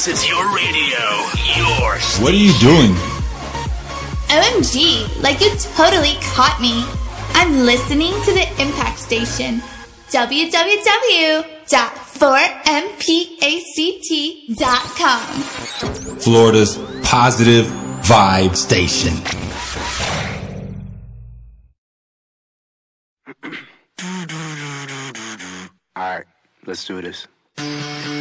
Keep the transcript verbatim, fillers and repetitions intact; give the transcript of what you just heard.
This is your radio, your station. What are you doing? O M G, like you totally caught me. I'm listening to the Impact Station. w w w dot four m pact dot com. Florida's positive vibe station. All right, let's do this.